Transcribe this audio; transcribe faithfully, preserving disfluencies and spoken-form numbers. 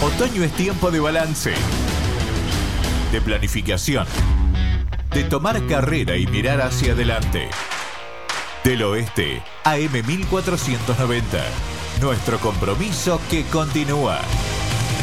Otoño es tiempo de balance, de planificación, de tomar carrera y mirar hacia adelante. Del Oeste, A M mil cuatrocientos noventa. Nuestro compromiso que continúa.